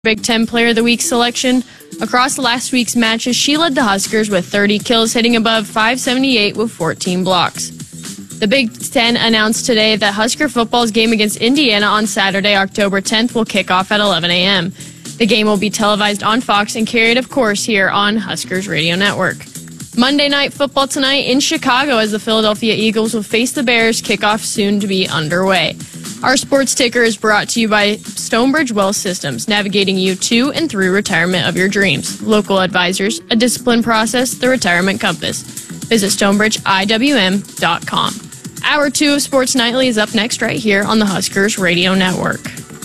Big Ten Player of the Week selection. Across last week's matches, she led the Huskers with 30 kills, hitting above .578 with 14 blocks. The Big Ten announced today that Husker football's game against Indiana on Saturday, October 10th, will kick off at 11 a.m. The game will be televised on Fox and carried, of course, here on Huskers Radio Network. Monday Night Football tonight in Chicago as the Philadelphia Eagles will face the Bears. Kickoff soon to be underway. Our sports ticker is brought to you by Stonebridge Wealth Systems, navigating you to and through retirement of your dreams. Local advisors, a disciplined process, the retirement compass. Visit StonebridgeIWM.com. Hour 2 of Sports Nightly is up next right here on the Huskers Radio Network.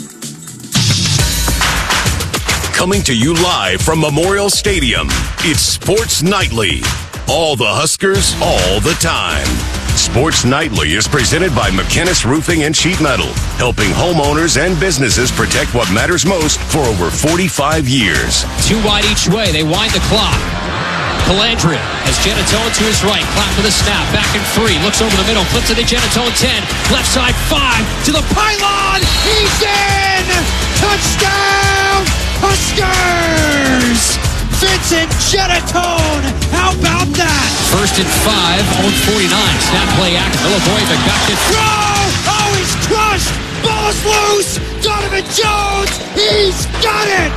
Coming to you live from Memorial Stadium, it's Sports Nightly. All the Huskers, all the time. Sports Nightly is presented by McKinnis Roofing and Sheet Metal, helping homeowners and businesses protect what matters most for over 45 years. Too wide each way. They wind the clock. Calandria has Genatone to his right. Clap for the snap. Back in 3. Looks over the middle. Flips it to Genatone 10. Left side 5. To the pylon. He's in! Touchdown! Huskers! Vincent Genatone! How about that? First and 5, on 49. Snap play action. Milivojevic back to throw! Oh, he's crushed! Ball's loose! Donovan Jones! He's got it!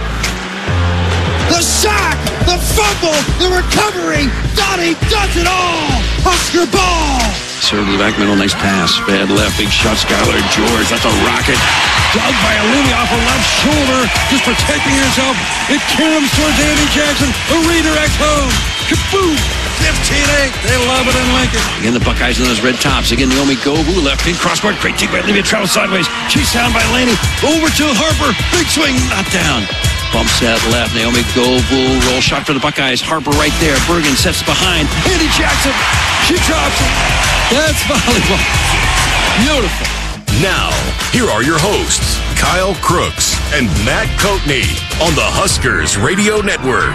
The sack! The fumble! The recovery! Donnie does it all! Husker ball! Sergey back middle, nice pass. Bad left, big shot, Skylar George. That's a rocket. Dug by Aluni off her left shoulder. Just protecting herself. It caroms towards Andy Jackson. A redirect home. Kaboom! 15-8. They love it in Lincoln. Again, the Buckeyes in those red tops. Again, Naomi Gobu left in crossbar. Great take by Olivia. Travels sideways. She's down by Laney. Over to Harper. Big swing. Not down. Bumps that left. Naomi Gobu. Roll shot for the Buckeyes. Harper right there. Bergen sets behind. Andy Jackson. She drops it. That's volleyball. Beautiful. Now, here are your hosts, Kyle Crooks and Matt Coatney on the Huskers Radio Network.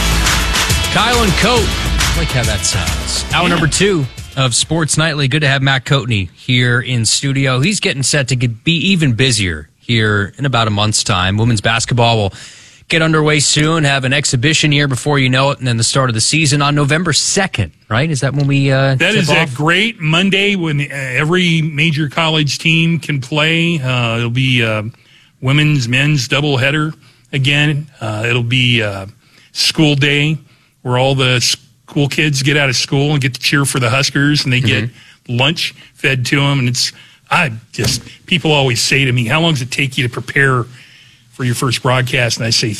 Kyle and Coat. I like how that sounds. Hour number 2 of Sports Nightly. Good to have Matt Coatney here in studio. He's getting set to be even busier here in about a month's time. Women's basketball will get underway soon, have an exhibition here before you know it, and then the start of the season on November 2nd, right? Is that when we That is off? a great Monday when every major college team can play. It'll be women's, men's doubleheader again. It'll be school day where all the school kids get out of school and get to cheer for the Huskers, and they get lunch fed to them. And people always say to me, how long does it take you to prepare for your first broadcast? And I say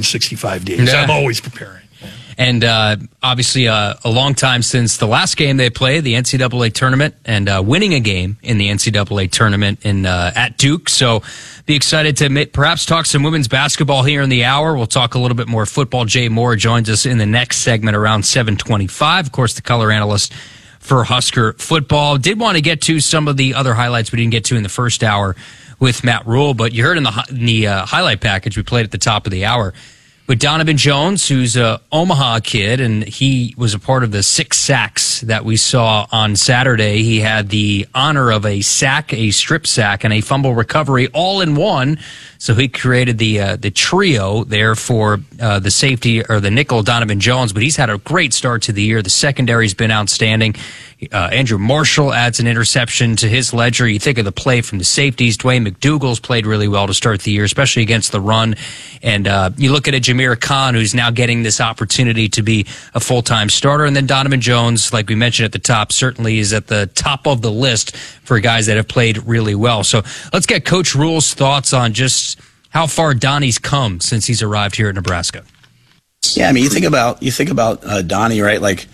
365 days. Yeah. I'm always preparing. And obviously a long time since the last game they played, the NCAA tournament, and winning a game in the NCAA tournament at Duke. So be excited to perhaps talk some women's basketball here in the hour. We'll talk a little bit more football. Jay Moore joins us in the next segment around 7:25. Of course, the color analyst for Husker football. Did want to get to some of the other highlights we didn't get to in the first hour with Matt Rule, but you heard in the highlight package we played at the top of the hour with Donovan Jones, who's a Omaha kid, and he was a part of the 6 sacks that we saw on Saturday. He had the honor of a sack, a strip sack, and a fumble recovery all in one. So he created the trio there for the safety or the nickel Donovan Jones, but he's had a great start to the year. The secondary's been outstanding. Andrew Marshall adds an interception to his ledger. You think of the play from the safeties. Dwayne McDougal's played really well to start the year, especially against the run. And you look at a Jameer Khan, who's now getting this opportunity to be a full-time starter. And then Donovan Jones, like we mentioned at the top, certainly is at the top of the list for guys that have played really well. So let's get Coach Rule's thoughts on just how far Donnie's come since he's arrived here at Nebraska. Yeah, I mean, you think about Donnie, right? Like,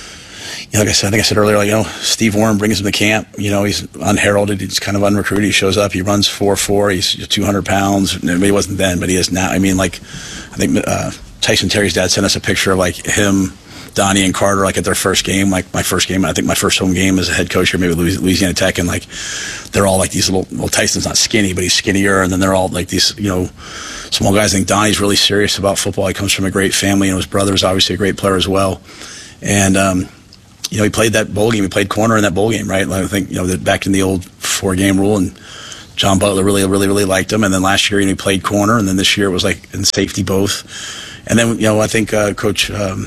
like I said earlier, Steve Warren brings him to camp. He's unheralded. He's kind of unrecruited. He shows up. He runs 4.4. He's 200 pounds. Maybe he wasn't then, but he is now. I mean, I think Tyson Terry's dad sent us a picture of him, Donnie, and Carter at their first game. My first game, I think my first home game as a head coach here, maybe Louisiana Tech, and they're all these little. Well, Tyson's not skinny, but he's skinnier, and then they're all these small guys. I think Donnie's really serious about football. He comes from a great family, and his brother's obviously a great player as well, and. He played that bowl game. He played corner in that bowl game, right? I think, back in the old 4-game rule, and John Butler really liked him. And then last year, he played corner, and then this year it was like in safety both. And then, I think Coach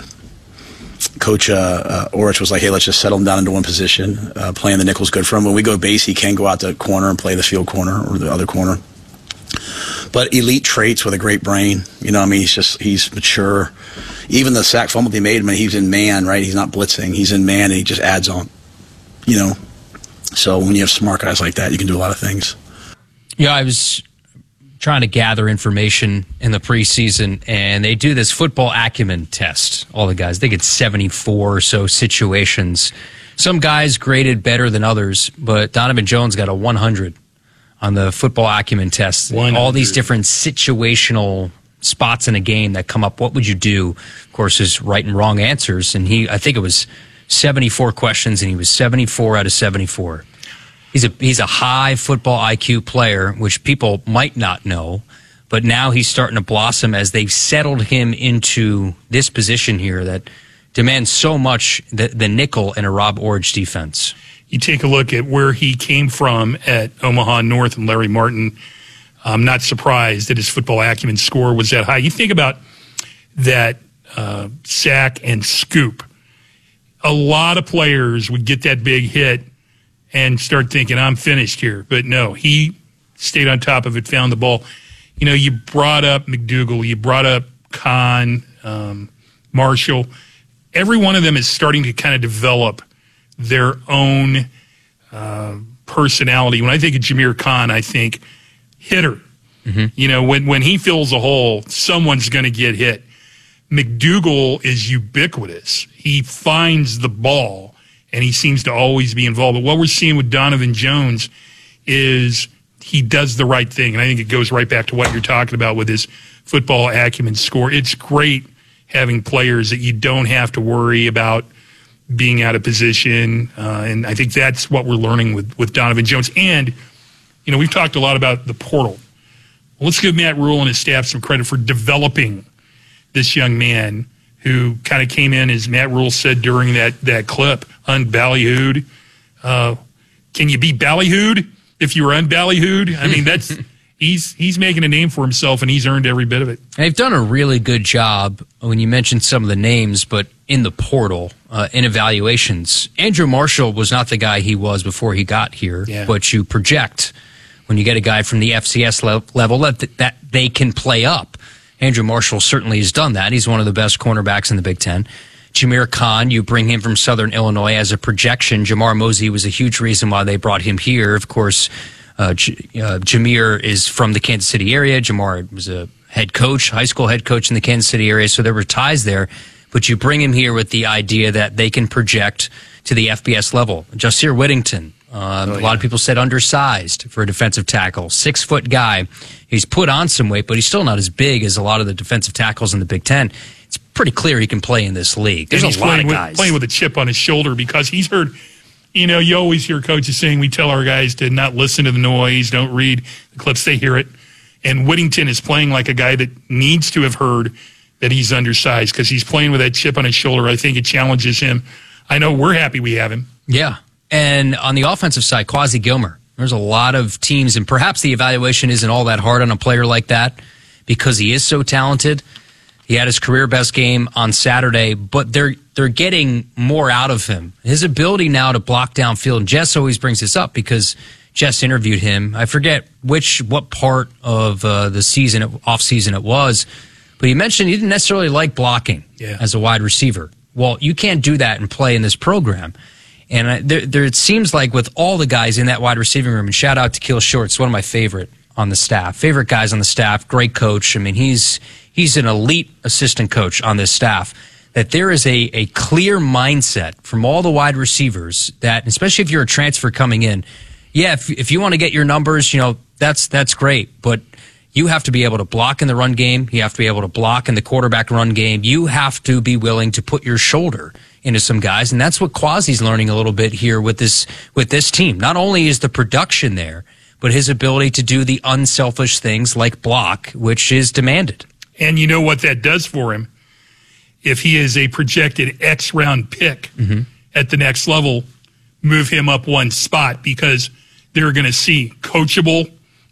Orich was like, hey, let's just settle him down into one position. Playing the nickel's good for him. When we go base, he can go out the corner and play the field corner or the other corner. But elite traits with a great brain. He's mature. Even the sack fumble he made, he's in man, right? He's not blitzing. He's in man, and he just adds on. So when you have smart guys like that, you can do a lot of things. I was trying to gather information in the preseason, and they do this football acumen test. All the guys, they get 74 or so situations. Some guys graded better than others, but Donovan Jones got a 100 on the football acumen test. 100. All these different situational spots in a game that come up. What would you do? Of course, there's right and wrong answers, and I think it was 74 questions, and he was 74 out of 74. He's a high football IQ player, which people might not know, but now he's starting to blossom as they've settled him into this position here that demands so much the nickel in a Rob Orich defense. You take a look at where he came from at Omaha North and Larry Martin. I'm not surprised that his football acumen score was that high. You think about that sack and scoop. A lot of players would get that big hit and start thinking, I'm finished here. But no, he stayed on top of it, found the ball. You brought up McDougal, you brought up Kahn, Marshall. Every one of them is starting to kind of develop their own personality. When I think of Jameer Kahn, I think hitter. Mm-hmm. When he fills a hole, someone's going to get hit. McDougal is ubiquitous. He finds the ball, and he seems to always be involved. But what we're seeing with Donovan Jones is he does the right thing, and I think it goes right back to what you're talking about with his football acumen score. It's great having players that you don't have to worry about being out of position, and I think that's what we're learning with Donovan Jones. And, we've talked a lot about the portal. Well, let's give Matt Rhule and his staff some credit for developing this young man who kind of came in, as Matt Rhule said during that clip, unballyhooed. Can you be ballyhooed if you were unballyhooed? I mean, that's he's making a name for himself, and he's earned every bit of it. They've done a really good job when you mentioned some of the names, but in the portal, in evaluations, Andrew Marshall was not the guy he was before he got here, but you project when you get a guy from the FCS level that they can play up. Andrew Marshall certainly has done that. He's one of the best cornerbacks in the Big Ten. Jameer Kahn, you bring him from Southern Illinois as a projection. Jamar Mosey was a huge reason why they brought him here. Of course, Jameer is from the Kansas City area. Jamar was a head coach, high school head coach in the Kansas City area, so there were ties there. But you bring him here with the idea that they can project to the FBS level. Jasir Whittington, a lot of people said undersized for a defensive tackle. 6-foot guy. He's put on some weight, but he's still not as big as a lot of the defensive tackles in the Big Ten. It's pretty clear he can play in this league. There's a lot of guys playing with a chip on his shoulder because he's heard. You always hear coaches saying we tell our guys to not listen to the noise, don't read the clips, they hear it. And Whittington is playing like a guy that needs to have heard that he's undersized because he's playing with that chip on his shoulder. I think it challenges him. I know we're happy we have him. Yeah. And on the offensive side, Quasi Gilmer. There's a lot of teams, and perhaps the evaluation isn't all that hard on a player like that because he is so talented. He had his career best game on Saturday, but they're getting more out of him. His ability now to block downfield, and Jess always brings this up because Jess interviewed him. I forget what part of the off season it was, but he mentioned he didn't necessarily like blocking as a wide receiver. Well, you can't do that and play in this program. And it seems like with all the guys in that wide receiving room, and shout out to Keel Shorts, one of my favorite guys on the staff, great coach. I mean, he's an elite assistant coach on this staff, that there is a clear mindset from all the wide receivers that, especially if you're a transfer coming in, if you want to get your numbers, that's great, but you have to be able to block in the run game. You have to be able to block in the quarterback run game. You have to be willing to put your shoulder into some guys, and that's what Quasi's learning a little bit here with this team. Not only is the production there, but his ability to do the unselfish things like block, which is demanded. And you know what that does for him? If he is a projected X round pick at the next level, move him up one spot because they're going to see coachable,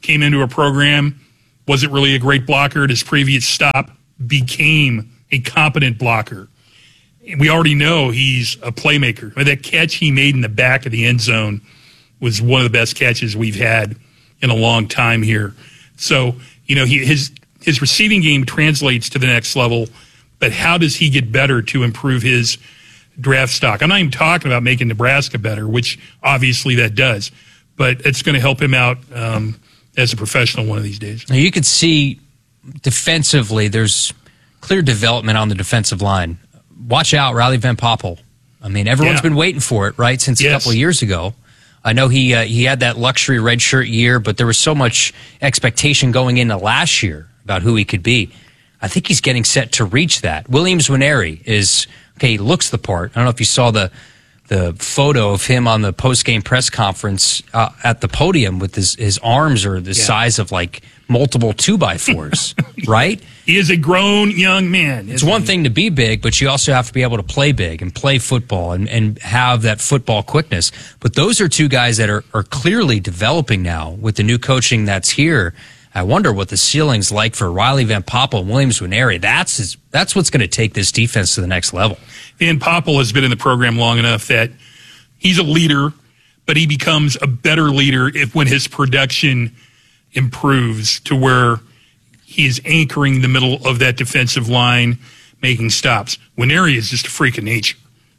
came into a program, wasn't really a great blocker at his previous stop, became a competent blocker. We already know he's a playmaker. That catch he made in the back of the end zone was one of the best catches we've had in a long time here. So, his receiving game translates to the next level, but how does he get better to improve his draft stock? I'm not even talking about making Nebraska better, which obviously that does, but it's going to help him out as a professional one of these days. Now, you could see defensively there's clear development on the defensive line. Watch out, Riley Van Poppel. I mean, everyone's been waiting for it, right, since a couple of years ago. I know he had that luxury redshirt year, but there was so much expectation going into last year about who he could be. I think he's getting set to reach that. Williams Nwaneri he looks the part. I don't know if you saw the photo of him on the post-game press conference at the podium with his arms are the size of like multiple 2x4s, right? He is a grown young man. It's one thing to be big, but you also have to be able to play big and play football and have that football quickness. But those are two guys that are clearly developing now with the new coaching that's here. I wonder what the ceiling's like for Riley Van Poppel and Williams Nwaneri. That's what's going to take this defense to the next level. Van Poppel has been in the program long enough that he's a leader, but he becomes a better leader when his production improves to where he is anchoring the middle of that defensive line, making stops. Nwaneri is just a freak of nature,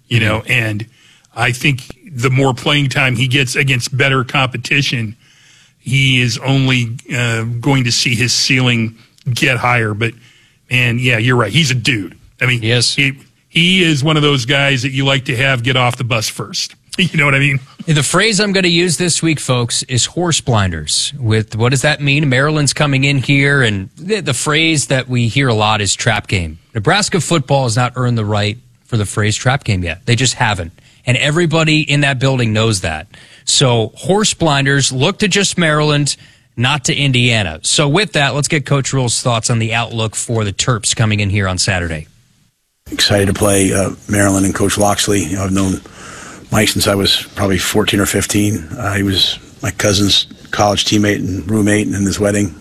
and I think the more playing time he gets against better competition, he is only going to see his ceiling get higher. But, man, yeah, you're right. He's a dude. I mean, yes. He is one of those guys that you like to have get off the bus first. You know what I mean? The phrase I'm going to use this week, folks, is horse blinders. With what does that mean? Maryland's coming in here, and the phrase that we hear a lot is trap game. Nebraska football has not earned the right for the phrase trap game yet. They just haven't. And everybody in that building knows that. So horse blinders, look to just Maryland, not to Indiana. So with that, let's get Coach Rhule's thoughts on the outlook for the Terps coming in here on Saturday. Excited to play Maryland and Coach Loxley. I've known Mike since I was probably 14 or 15. He was my cousin's college teammate and roommate in his wedding.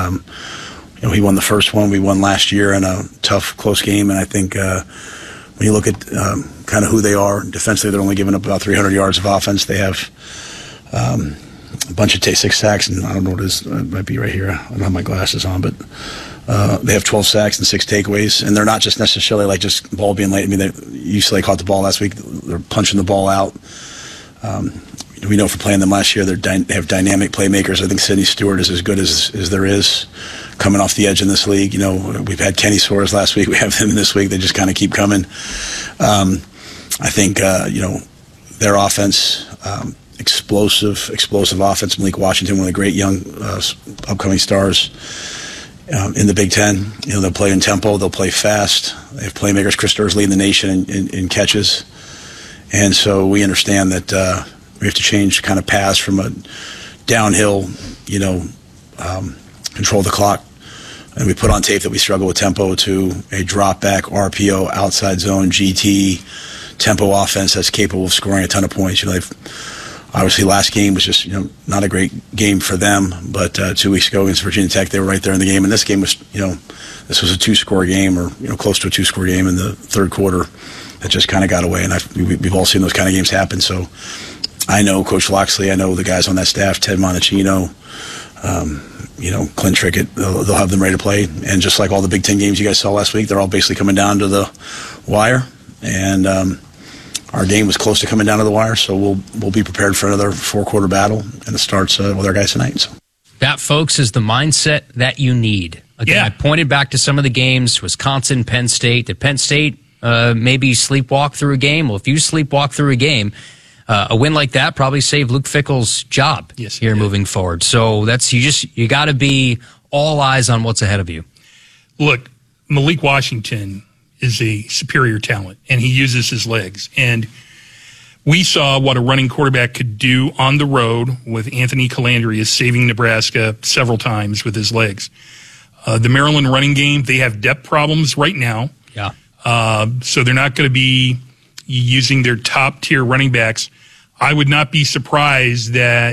He won the first one. We won last year in a tough, close game. And I think when you look at kind of who they are defensively, they're only giving up about 300 yards of offense. They have a bunch of 6 sacks, and I don't know what it is. It might be right here. I don't have my glasses on, but they have 12 sacks and 6 takeaways, and they're not just necessarily like just ball being late. I mean, UCLA caught the ball last week. They're punching the ball out. We know from playing them last year, they have dynamic playmakers. I think Sidney Stewart is as good as there is coming off the edge in this league. We've had Kenny Soares last week. We have him this week. They just kind of keep coming. I think, their offense, explosive offense. Malik Washington, one of the great young upcoming stars in the Big Ten. They'll play in tempo. They'll play fast. They have playmakers. Chris Sturrs leading the nation in catches. And so we understand that we have to change kind of paths from a downhill, control the clock. And we put on tape that we struggle with tempo to a drop back, RPO, outside zone, GT, tempo offense that's capable of scoring a ton of points. Obviously, last game was just not a great game for them. But 2 weeks ago against Virginia Tech, they were right there in the game. And this game was, this was a 2-score game or close to a 2-score game in the third quarter that just kind of got away. And we've all seen those kind of games happen. So I know Coach Loxley. I know the guys on that staff, Ted Monachino, Clint Trickett. They'll have them ready to play. And just like all the Big Ten games you guys saw last week, they're all basically coming down to the wire. And our game was close to coming down to the wire, so we'll be prepared for another 4-quarter battle, and it starts with our guys tonight. So. That, folks, is the mindset that you need. Again, I pointed back to some of the games, Wisconsin, Penn State. Did Penn State maybe sleepwalk through a game? Well, if you sleepwalk through a game, a win like that probably saved Luke Fickell's job moving forward. So you got to be all eyes on what's ahead of you. Look, Malik Washington is a superior talent, and he uses his legs. And we saw what a running quarterback could do on the road with Anthony Calandria saving Nebraska several times with his legs. The Maryland running game, they have depth problems right now. Yeah. So they're not going to be using their top-tier running backs. I would not be surprised that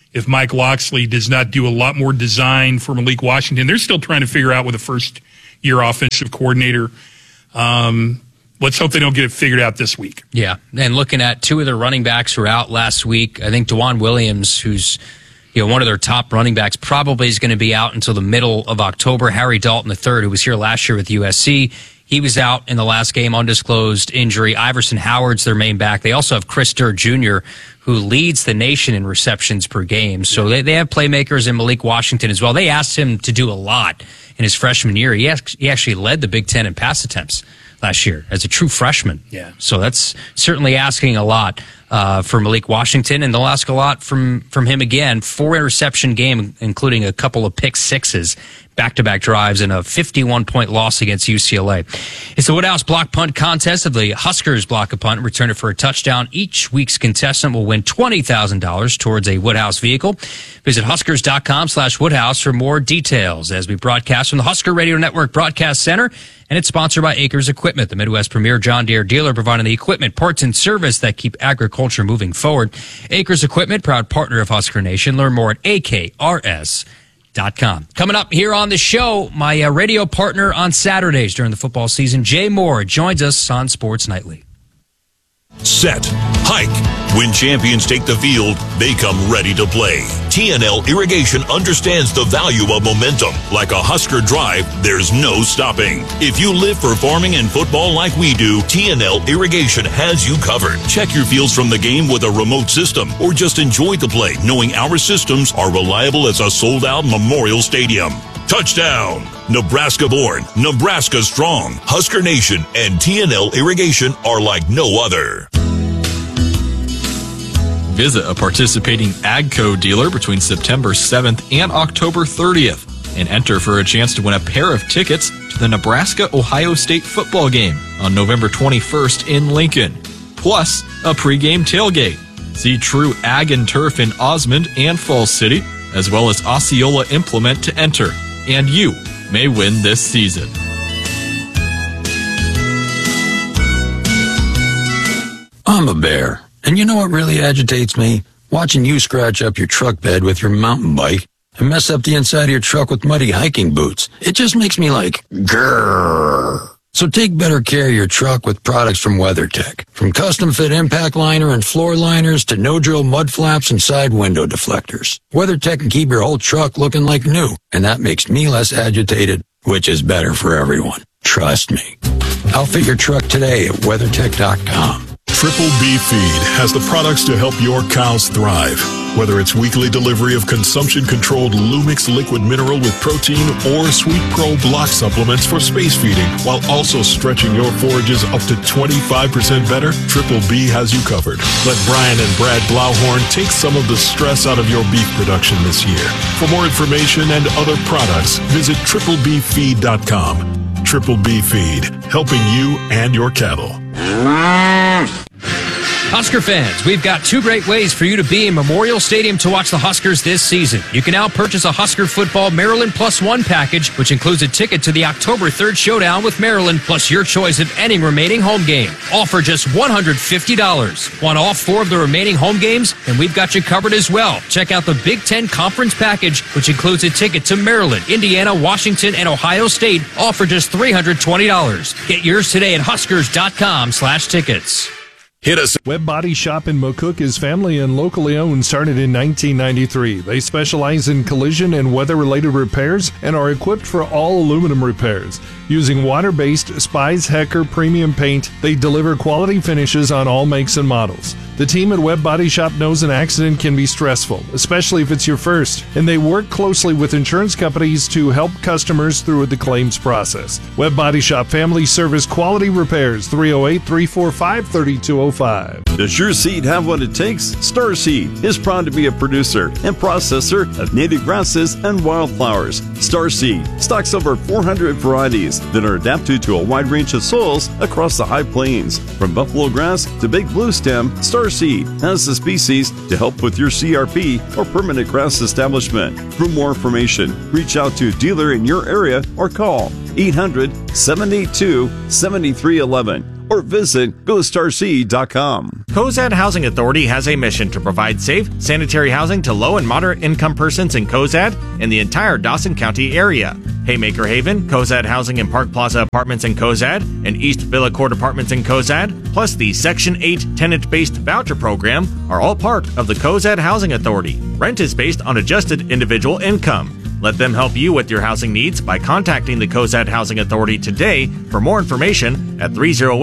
if Mike Loxley does not do a lot more design for Malik Washington. They're still trying to figure out with a first-year offensive coordinator. Let's hope they don't get it figured out this week. Yeah, and looking at two of their running backs who were out last week, I think DeJuan Williams, who's one of their top running backs, probably is going to be out until the middle of October. Harry Dalton III, who was here last year with USC, he was out in the last game, undisclosed injury. Iverson Howard's their main back. They also have Chris Durr Jr., who leads the nation in receptions per game. So they have playmakers in Malik Washington as well. They asked him to do a lot in his freshman year. He actually led the Big Ten in pass attempts last year as a true freshman. Yeah. So that's certainly asking a lot for Malik Washington, and they'll ask a lot from him again. 4 interception game, including a couple of pick sixes, back-to-back drives, and a 51-point loss against UCLA. It's the Woodhouse Block Punt Contest of the Huskers block a punt, return it for a touchdown. Each week's contestant will win $20,000 towards a Woodhouse vehicle. Visit Huskers.com/Woodhouse for more details as we broadcast from the Husker Radio Network Broadcast Center. And it's sponsored by Acres Equipment, the Midwest premier John Deere dealer, providing the equipment, parts, and service that keep agriculture moving forward. Acres Equipment, proud partner of Husker Nation. Learn more at akrs.com. Coming up here on the show, my radio partner on Saturdays during the football season, Jay Moore, joins us on Sports Nightly. Set, hike. When champions take the field, they come ready to play. TNL Irrigation understands the value of momentum. Like a Husker drive, there's no stopping. If you live for farming and football like we do, TNL Irrigation has you covered. Check your fields from the game with a remote system, or just enjoy the play, knowing our systems are reliable as a sold-out Memorial Stadium. Touchdown! Nebraska born, Nebraska strong. Husker Nation and TNL Irrigation are like no other. Visit a participating AGCO dealer between September 7th and October 30th and enter for a chance to win a pair of tickets to the Nebraska-Ohio State football game on November 21st in Lincoln, plus a pregame tailgate. See True Ag and Turf in Osmond and Falls City, as well as Osceola Implement to enter. And you may win this season. I'm a bear, and you know what really agitates me? Watching you scratch up your truck bed with your mountain bike and mess up the inside of your truck with muddy hiking boots. It just makes me like, grrr. So take better care of your truck with products from WeatherTech. From custom fit impact liner and floor liners to no-drill mud flaps and side window deflectors. WeatherTech can keep your whole truck looking like new, and that makes me less agitated, which is better for everyone. Trust me. Outfit your truck today at WeatherTech.com. Triple B Feed has the products to help your cows thrive. Whether it's weekly delivery of consumption-controlled Lumix liquid mineral with protein or Sweet Pro block supplements for space feeding, while also stretching your forages up to 25% better, Triple B has you covered. Let Brian and Brad Blauhorn take some of the stress out of your beef production this year. For more information and other products, visit triplebfeed.com. Triple B Feed, helping you and your cattle. Husker fans, we've got 2 great ways for you to be in Memorial Stadium to watch the Huskers this season. You can now purchase a Husker Football Maryland Plus One package, which includes a ticket to the October 3rd showdown with Maryland, plus your choice of any remaining home game. All for just $150. Want all 4 of the remaining home games? And we've got you covered as well. Check out the Big Ten Conference package, which includes a ticket to Maryland, Indiana, Washington, and Ohio State, all for just $320. Get yours today at huskers.com/tickets. Hit us. Webb Body Shop in McCook is family and locally owned, started in 1993. They specialize in collision and weather-related repairs and are equipped for all aluminum repairs. Using water-based Spies Hecker premium paint, they deliver quality finishes on all makes and models. The team at Webb Body Shop knows an accident can be stressful, especially if it's your first, and they work closely with insurance companies to help customers through the claims process. Webb Body Shop Family Service Quality Repairs, 308-345-3205. Does your seed have what it takes? Starseed is proud to be a producer and processor of native grasses and wildflowers. Starseed stocks over 400 varieties that are adapted to a wide range of soils across the high plains. From buffalo grass to big blue stem, Starseed has the species to help with your CRP or permanent grass establishment. For more information, reach out to a dealer in your area or call 800-782-7311. or visit GoStarSeed.com. Cozad Housing Authority has a mission to provide safe, sanitary housing to low and moderate income persons in Cozad and the entire Dawson County area. Haymaker Haven, Cozad Housing and Park Plaza Apartments in Cozad, and East Villa Court Apartments in Cozad, plus the Section 8 tenant-based voucher program are all part of the Cozad Housing Authority. Rent is based on adjusted individual income. Let them help you with your housing needs by contacting the Cozad Housing Authority today for more information at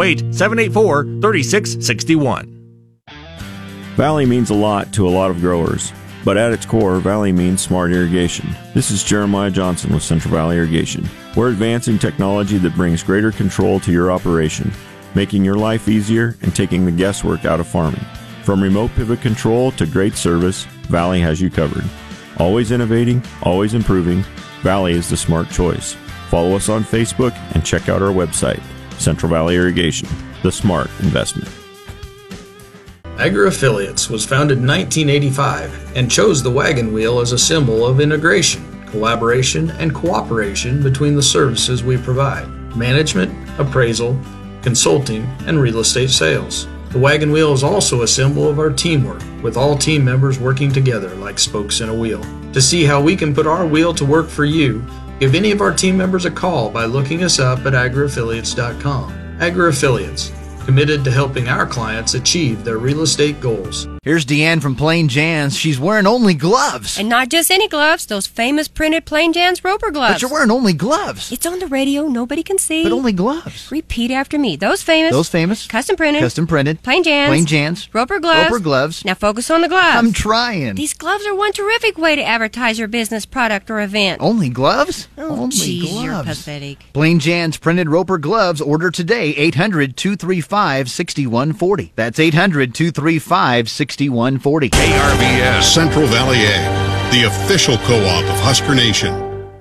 308-784-3661. Valley means a lot to a lot of growers, but at its core, Valley means smart irrigation. This is Jeremiah Johnson with Central Valley Irrigation. We're advancing technology that brings greater control to your operation, making your life easier and taking the guesswork out of farming. From remote pivot control to great service, Valley has you covered. Always innovating, always improving, Valley is the smart choice. Follow us on Facebook and check out our website, Central Valley Irrigation, the smart investment. Agri-Affiliates was founded in 1985 and chose the wagon wheel as a symbol of integration, collaboration, and cooperation between the services we provide: management, appraisal, consulting, and real estate sales. The wagon wheel is also a symbol of our teamwork, with all team members working together like spokes in a wheel. To see how we can put our wheel to work for you, give any of our team members a call by looking us up at agriaffiliates.com. Agri-Affiliates, committed to helping our clients achieve their real estate goals. Here's Deanne from Plain Jan's. She's wearing only gloves. And not just any gloves, those famous printed Plain Jan's Roper gloves. But you're wearing only gloves. It's on the radio, nobody can see. But only gloves. Repeat after me. Those famous. Custom printed. Plain Jan's. Roper gloves. Now focus on the gloves. I'm trying. These gloves are one terrific way to advertise your business, product, or event. Only gloves? Oh, geez, you're pathetic. Plain Jan's printed Roper gloves. Order today. 800-235-6140. That's 800-235-6140. KRVS Central Valley Ag, the official co-op of Husker Nation.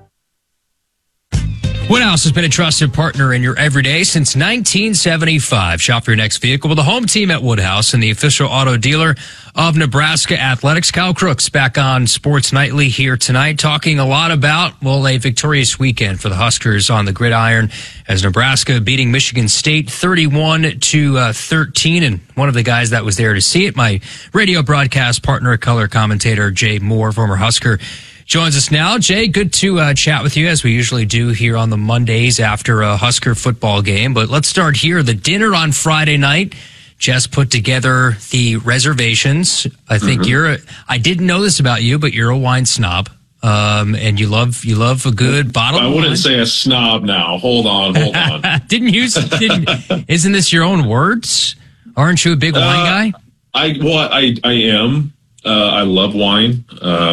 Woodhouse has been a trusted partner in your everyday since 1975. Shop for your next vehicle with the home team at Woodhouse and the official auto dealer of Nebraska Athletics. Kyle Crooks back on Sports Nightly here tonight, talking a lot about, well, a victorious weekend for the Huskers on the gridiron as Nebraska beating Michigan State 31-13. And one of the guys that was there to see it, my radio broadcast partner, color commentator Jay Moore, former Husker, joins us now. Jay, good to chat with you as we usually do here on the Mondays after a Husker football game. But let's start here. The dinner on Friday night. Jess put together the reservations. I think I didn't know this about you, but you're a wine snob. And you love a good bottle of wine. I wouldn't say a snob now. Hold on. Isn't this your own words? Aren't you a big wine guy? I am. I love wine.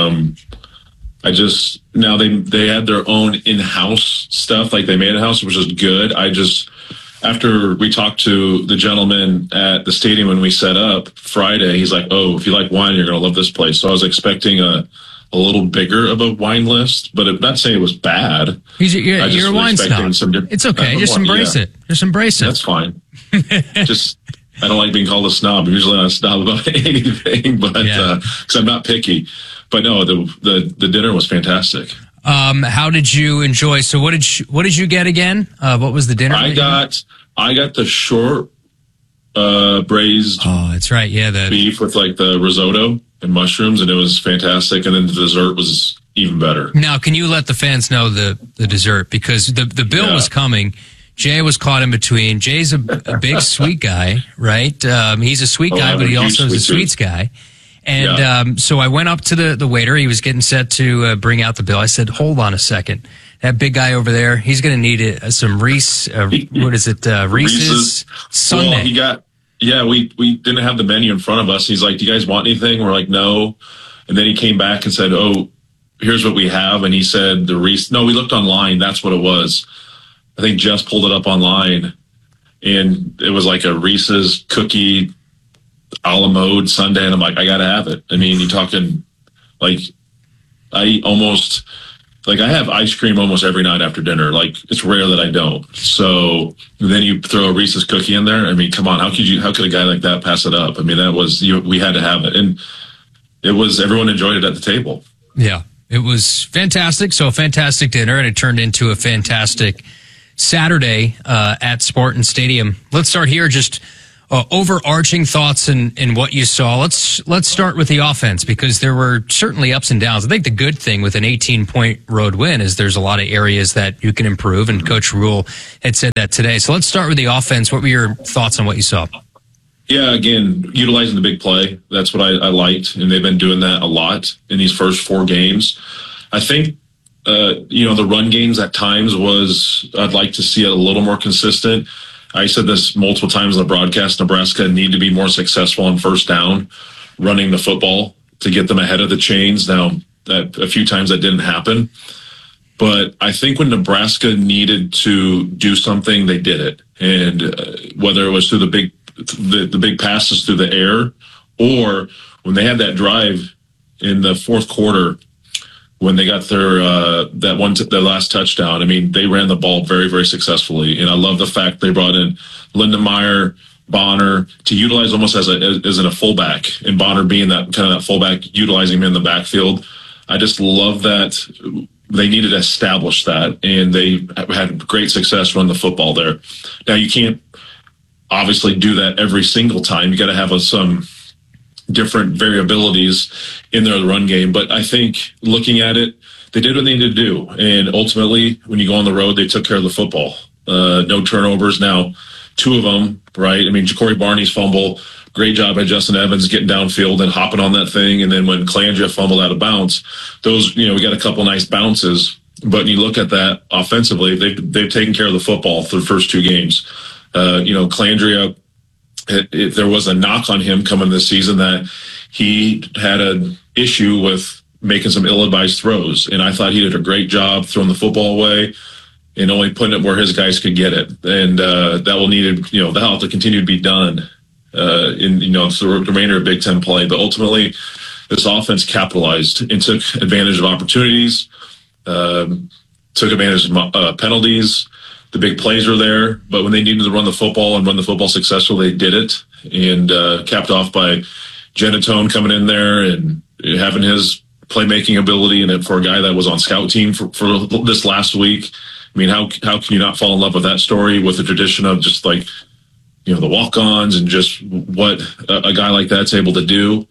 Now they had their own in-house stuff, like they made a house, which is good. After we talked to the gentleman at the stadium when we set up Friday, he's like, "Oh, if you like wine, you're going to love this place." So I was expecting a little bigger of a wine list, but I'm not saying it was bad. You're a wine snob. It's okay. Just embrace it. Just embrace it. That's fine. I don't like being called a snob. I'm usually not a snob about anything, but because I'm not picky. But no, the dinner was fantastic. How did you enjoy? So what did you get again? What was the dinner? I got the short braised. Oh, that's right. Yeah, beef with like the risotto and mushrooms, and it was fantastic. And then the dessert was even better. Now, can you let the fans know the dessert, because the bill was coming? Jay was caught in between. Jay's a big sweet guy, right? He's a sweet guy, but he also is a sweets guy. And so I went up to the waiter. He was getting set to bring out the bill. I said, "Hold on a second. That big guy over there, he's going to need some Reese. What is it? Reese's Sunday." Well, we didn't have the menu in front of us. He's like, "Do you guys want anything?" We're like, "No." And then he came back and said, "Oh, here's what we have." And he said the Reese. No, we looked online. That's what it was. I think Jess pulled it up online, and it was like a Reese's cookie a la mode sundae, and I'm like, I gotta have it. I mean, you're talking like I have ice cream almost every night after dinner. Like, it's rare that I don't. So then you throw a Reese's cookie in there. I mean, come on, how could a guy like that pass it up? I mean, we had to have it, and everyone enjoyed it at the table. Yeah, it was fantastic. So a fantastic dinner, and it turned into a fantastic Saturday at Spartan Stadium. Let's start here. Just overarching thoughts in what you saw. Let's start with the offense, because there were certainly ups and downs. I think the good thing with an 18-point road win is there's a lot of areas that you can improve, and Coach Rule had said that today. So let's start with the offense. What were your thoughts on what you saw? Yeah, again, utilizing the big play. That's what I liked, and they've been doing that a lot in these first 4 games. I think, the run games at times I'd like to see it a little more consistent. I said this multiple times in the broadcast, Nebraska need to be more successful on first down, running the football to get them ahead of the chains. Now, a few times that didn't happen. But I think when Nebraska needed to do something, they did it. And whether it was through the big passes through the air, or when they had that drive in the fourth quarter, when they got their their last touchdown, I mean, they ran the ball very, very successfully. And I love the fact they brought in Lindenmeyer, Bonner to utilize almost as a fullback, and Bonner being that kind of that fullback, utilizing him in the backfield. I just love that they needed to establish that, and they had great success running the football there. Now, you can't obviously do that every single time. You got to have some different variabilities in their run game. But I think looking at it, they did what they needed to do. And ultimately, when you go on the road, they took care of the football. No turnovers. Now, 2 of them, right? I mean, Ja'Cory Barney's fumble, great job by Justin Evans getting downfield and hopping on that thing. And then when Calandria fumbled out of bounds, those, we got a couple nice bounces. But you look at that offensively, they've taken care of the football for the first 2 games. Calandria, there was a knock on him coming this season that he had an issue with making some ill-advised throws. And I thought he did a great job throwing the football away and only putting it where his guys could get it. And that will need to, that'll have to continue to be done in the remainder of Big Ten play. But ultimately, this offense capitalized and took advantage of opportunities, took advantage of penalties. The big plays are there, but when they needed to run the football and run the football successfully, they did it. And capped off by Genatone coming in there and having his playmaking ability, and for a guy that was on scout team for this last week. I mean, how can you not fall in love with that story, with the tradition of just like, the walk-ons and just what a guy like that's able to do.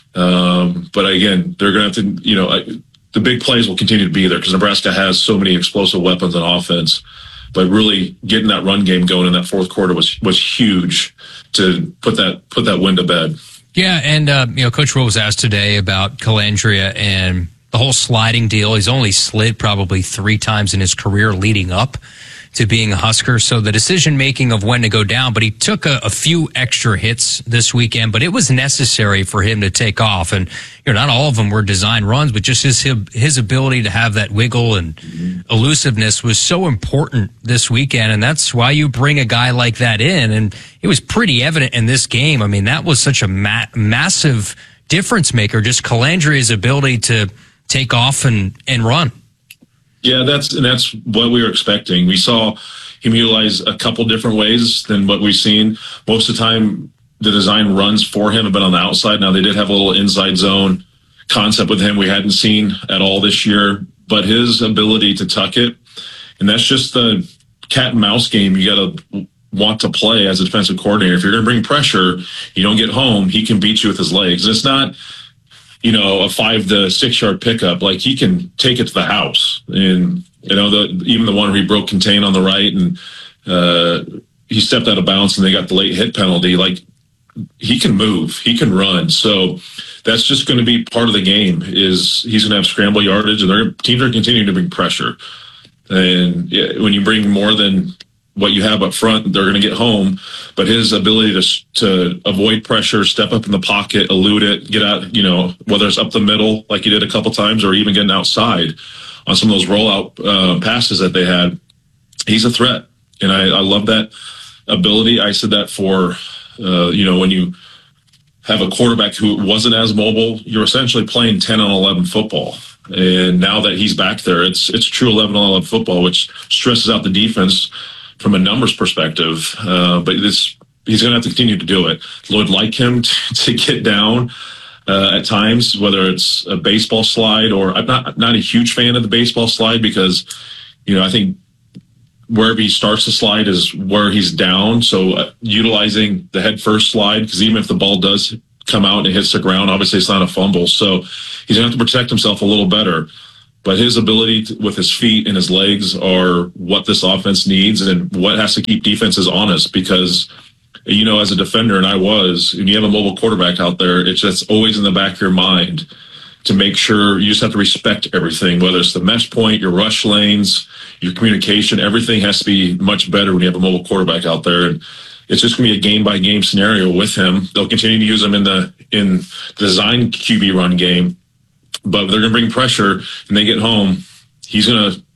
But again, they're going to have to, the big plays will continue to be there because Nebraska has so many explosive weapons on offense. But really getting that run game going in that fourth quarter was huge to put that win to bed. Yeah, and Coach Rule was asked today about Calandria and the whole sliding deal. He's only slid probably 3 times in his career leading up to being a Husker. So the decision making of when to go down, but he took a few extra hits this weekend, but it was necessary for him to take off. And not all of them were design runs, but just his ability to have that wiggle and elusiveness was so important this weekend. And that's why you bring a guy like that in. And it was pretty evident in this game. I mean, that was such a massive difference maker, just Calandria's ability to take off and run. Yeah, that's what we were expecting. We saw him utilize a couple different ways than what we've seen. Most of the time, the design runs for him have been on the outside. Now, they did have a little inside zone concept with him we hadn't seen at all this year. But his ability to tuck it, and that's just the cat and mouse game you got to want to play as a defensive coordinator. If you're going to bring pressure, you don't get home, he can beat you with his legs. It's not a 5 to 6 yard pickup. Like, he can take it to the house. And, even the one where he broke contain on the right and he stepped out of bounds and they got the late hit penalty. Like, he can move, he can run. So that's just going to be part of the game, is he's going to have scramble yardage, and their teams are continuing to bring pressure. And when you bring more than what you have up front, they're going to get home. But his ability to avoid pressure, step up in the pocket, elude it, get out, whether it's up the middle like he did a couple times, or even getting outside on some of those rollout passes that they had, he's a threat. And I love that ability. I said that for, when you have a quarterback who wasn't as mobile, you're essentially playing 10 on 11 football. And now that he's back there, it's true 11 on 11 football, which stresses out the defense from a numbers perspective, but he's going to have to continue to do it. Lloyd like him to get down at times, whether it's a baseball slide, or I'm not a huge fan of the baseball slide because, I think wherever he starts to slide is where he's down. So utilizing the head first slide, because even if the ball does come out and it hits the ground, obviously it's not a fumble. So he's going to have to protect himself a little better. But his ability with his feet and his legs are what this offense needs and what has to keep defenses honest, because, as a defender, and when you have a mobile quarterback out there, it's just always in the back of your mind to make sure you just have to respect everything, whether it's the mesh point, your rush lanes, your communication, everything has to be much better when you have a mobile quarterback out there. And it's just going to be a game-by-game scenario with him. They'll continue to use him in the design QB run game, but they're going to bring pressure and they get home. He's going to,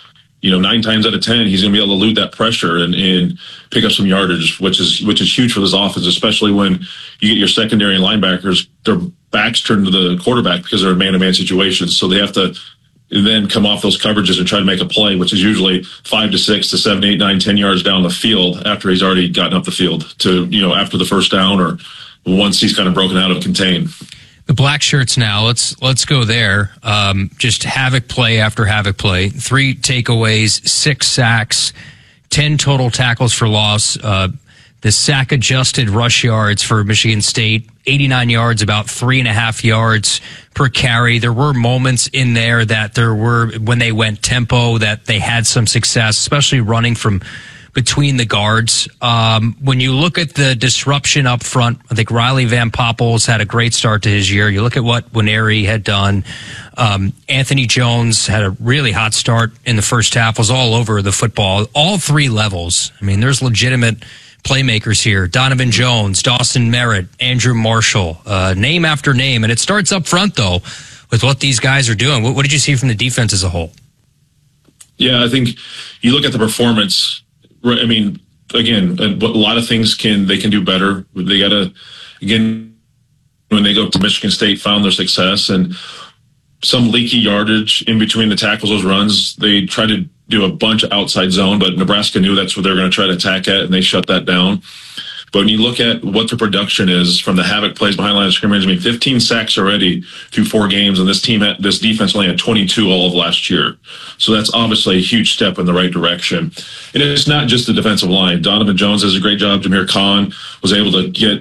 9 times out of 10, he's going to be able to elude that pressure and pick up some yardage, which is huge for this offense, especially when you get your secondary and linebackers, their backs turned to the quarterback because they're in man-to-man situations. So they have to then come off those coverages and try to make a play, which is usually 5 to 6 to 7, 8, 9, 10 yards down the field after he's already gotten up the field to, after the first down or once he's kind of broken out of contain. The black shirts now, let's go there. Just havoc play after havoc play. 3 takeaways, 6 sacks, 10 total tackles for loss. The sack-adjusted rush yards for Michigan State, 89 yards, about 3.5 yards per carry. There were moments in there when they went tempo, that they had some success, especially running from between the guards. When you look at the disruption up front, I think Riley Van Poppels had a great start to his year. You look at what Nwaneri had done. Anthony Jones had a really hot start in the first half, was all over the football, all 3 levels. I mean, there's legitimate playmakers here. Donovan Jones, Dawson Merritt, Andrew Marshall, name after name. And it starts up front, though, with what these guys are doing. What did you see from the defense as a whole? Yeah, I think you look at the performance. I mean, again, a lot of things they can do better. They got to, again, when they go to Michigan State, found their success and some leaky yardage in between the tackles, those runs. They tried to do a bunch of outside zone, but Nebraska knew that's what they're going to try to attack at, and they shut that down. But when you look at what their production is from the havoc plays behind the line of scrimmage, 15 sacks already through 4 games, and this defense only had 22 all of last year. So that's obviously a huge step in the right direction. And it's not just the defensive line. Donovan Jones does a great job. Jameer Khan was able to get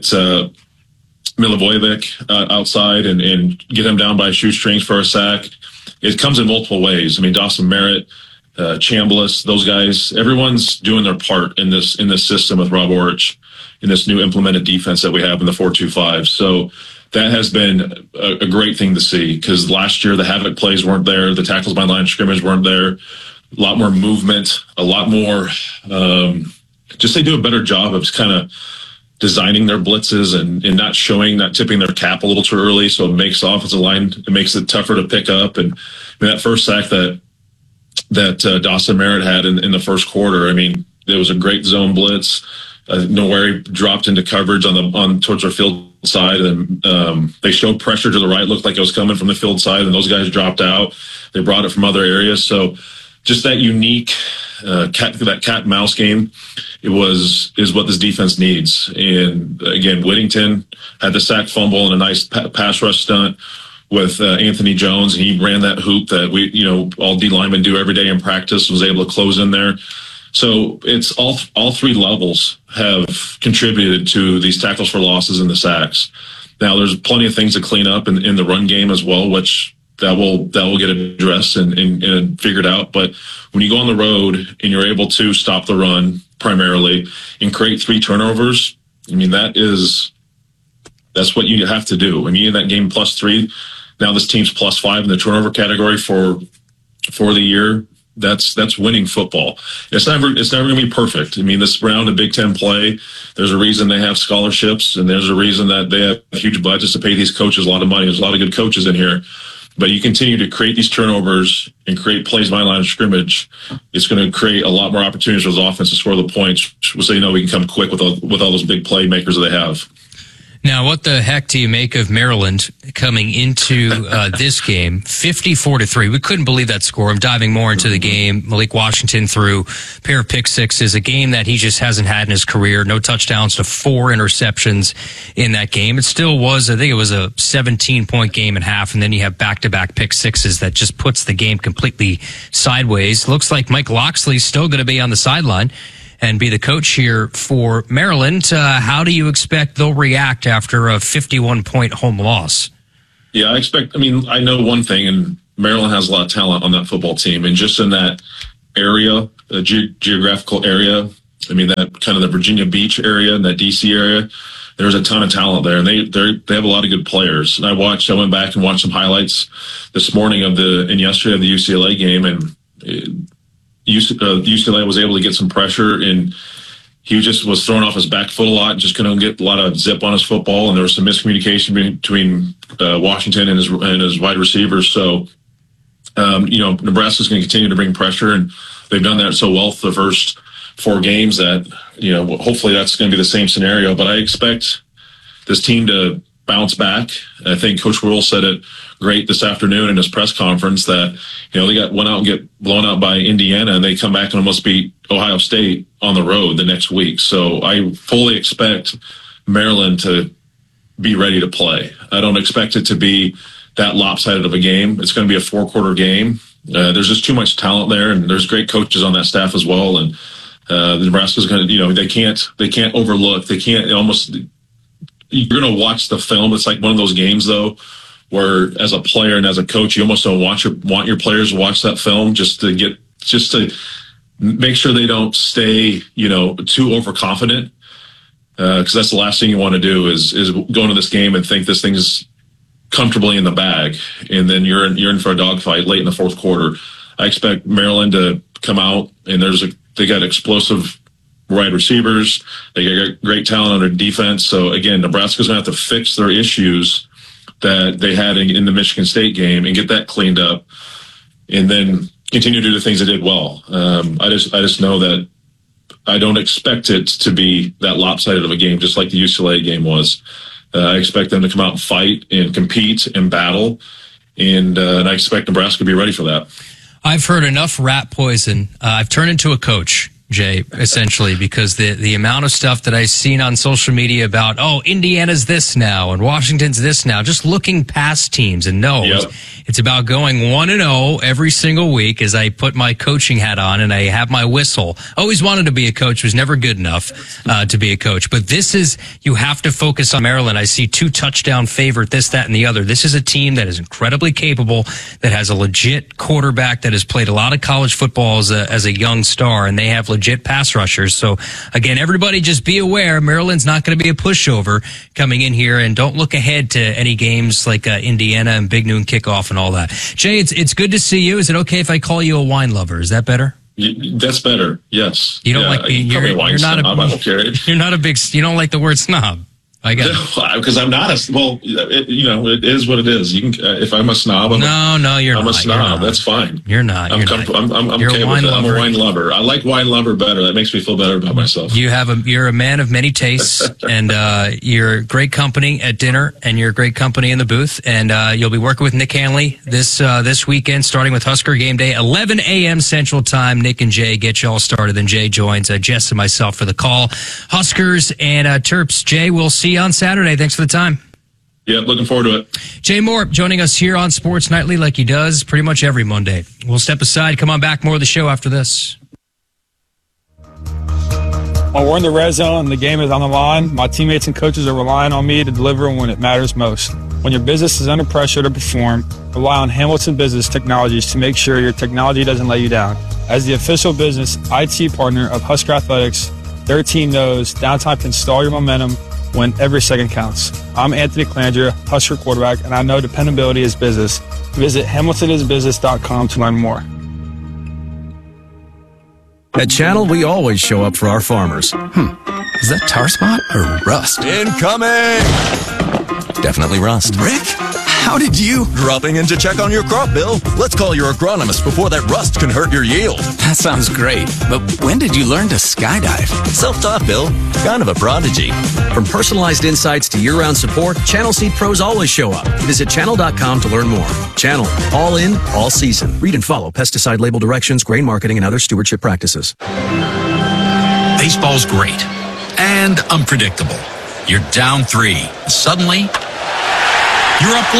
Milivojevic outside and get him down by shoestrings for a sack. It comes in multiple ways. Dawson Merritt, Chambliss, those guys, everyone's doing their part in this system with Rob Orich, in this new implemented defense that we have in the 4-2-5. So that has been a great thing to see, because last year the havoc plays weren't there. The tackles by line of scrimmage weren't there. A lot more movement, a lot more, they do a better job of just kind of designing their blitzes and not tipping their cap a little too early. So it makes the offensive line, it makes it tougher to pick up. And that first sack that Dawson Merritt had in the first quarter, there was a great zone blitz. Nwaneri dropped into coverage towards our field side, and they showed pressure to the right. Looked like it was coming from the field side, and those guys dropped out. They brought it from other areas. So just that unique cat and mouse game is what this defense needs. And again, Whittington had the sack fumble and a nice pass rush stunt with Anthony Jones. He ran that hoop that all D linemen do every day in practice, was able to close in there. So it's all 3 levels have contributed to these tackles for losses and the sacks. Now there's plenty of things to clean up in the run game as well, which that will get addressed and figured out. But when you go on the road and you're able to stop the run primarily and create 3 turnovers, that's what you have to do. In that game +3, now this team's +5 in the turnover category for the year. That's winning football. It's never going to be perfect. This round of Big Ten play, there's a reason they have scholarships, and there's a reason that they have huge budgets to pay these coaches a lot of money. There's a lot of good coaches in here. But you continue to create these turnovers and create plays by line of scrimmage, it's going to create a lot more opportunities for the offense to score the points, so we can come quick with all those big playmakers that they have. Now, what the heck do you make of Maryland coming into this game? 54-3. We couldn't believe that score. I'm diving more into the game. Malik Washington threw a pair of pick sixes, a game that he just hasn't had in his career. No touchdowns to 4 interceptions in that game. It still was, I think it was a 17-point game and a half, and then you have back-to-back pick sixes that just puts the game completely sideways. Looks like Mike Loxley's still going to be on the sideline and be the coach here for Maryland. How do you expect they'll react after a 51-point home loss? Yeah, I know one thing, and Maryland has a lot of talent on that football team, and just in that area, the geographical area, that kind of the Virginia Beach area and that DC area, there's a ton of talent there, and they have a lot of good players. And I went back and watched some highlights this morning and yesterday of the UCLA game, and UCLA was able to get some pressure, and he just was throwing off his back foot a lot, just couldn't get a lot of zip on his football, and there was some miscommunication between Washington and his wide receivers. So, Nebraska's going to continue to bring pressure, and they've done that so well for the first 4 games that, hopefully that's going to be the same scenario. But I expect this team to bounce back. I think Coach Rule said it great this afternoon in his press conference that, they went out and get blown out by Indiana, and they come back and almost beat Ohio State on the road the next week. So I fully expect Maryland to be ready to play. I don't expect it to be that lopsided of a game. It's going to be a 4-quarter game. There's just too much talent there, and there's great coaches on that staff as well. And Nebraska's going to, they can't overlook. They can't you're going to watch the film. It's like one of those games, though, where as a player and as a coach, you almost don't want your players to watch that film just to make sure they don't stay, too overconfident. Because that's the last thing you want to do is go into this game and think this thing's comfortably in the bag, and then you're in for a dogfight late in the 4th quarter. I expect Maryland to come out, and they got explosive wide receivers. They got great talent on their defense. So again, Nebraska's going to have to fix their issues that they had in the Michigan State game and get that cleaned up, and then continue to do the things they did well. I just know that I don't expect it to be that lopsided of a game, just like the UCLA game was. I expect them to come out and fight and compete and battle, and I expect Nebraska to be ready for that. I've heard enough rat poison. I've turned into a coach, Jay, essentially, because the amount of stuff that I've seen on social media about, Indiana's this now and Washington's this now, just looking past teams and it's about going 1-0 every single week as I put my coaching hat on and I have my whistle. Always wanted to be a coach, was never good enough to be a coach. But you have to focus on Maryland. I see 2 touchdown favorite, this, that, and the other. This is a team that is incredibly capable, that has a legit quarterback that has played a lot of college football as a young star, and they have legit pass rushers. So again, everybody just be aware, Maryland's not going to be a pushover coming in here, and don't look ahead to any games like Indiana and Big Noon kickoff and all that. Jay, it's good to see you. Is it okay if I call you a wine lover? Is that better? That's better. Yes. You don't like being, you're not I don't care. You're not a big, you don't like the word snob. I got because I'm not it is what it is. You can, if I'm a snob, you're not. I'm a snob. That's fine. You're not. I'm okay with it. I'm a wine lover. I like wine lover better. That makes me feel better about myself. You're a man of many tastes, and you're great company at dinner, and you're great company in the booth. And you'll be working with Nick Hanley this weekend, starting with Husker Game Day, 11 a.m. Central Time. Nick and Jay get you all started. Then Jay joins Jess and myself for the call. Huskers and Terps. Jay, we'll see you on Saturday. Thanks for the time. Yeah, looking forward to it. Jay Moore joining us here on Sports Nightly like he does pretty much every Monday. We'll step aside. Come on back. More of the show after this. When we're in the red zone and the game is on the line, my teammates and coaches are relying on me to deliver when it matters most. When your business is under pressure to perform, rely on Hamilton Business Technologies to make sure your technology doesn't let you down. As the official business IT partner of Husker Athletics, their team knows downtime can stall your momentum when every second counts. I'm Anthony Clandria, Husker quarterback, and I know dependability is business. Visit hamiltonisbusiness.com to learn more. At Channel, we always show up for our farmers. Is that tar spot or rust? Incoming! Definitely rust. Rick? How did you? Dropping in to check on your crop, Bill. Let's call your agronomist before that rust can hurt your yield. That sounds great. But when did you learn to skydive? Self-taught, Bill. Kind of a prodigy. From personalized insights to year-round support, Channel Seed pros always show up. Visit channel.com to learn more. Channel. All in, all season. Read and follow pesticide label directions, grain marketing, and other stewardship practices. Baseball's great and unpredictable. You're down 3. Suddenly, you're up 1.